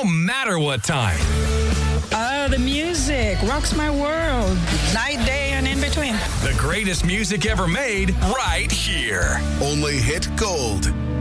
no matter what time. The music rocks my world. Night, day, and in between. The greatest music ever made right here. Only hit gold.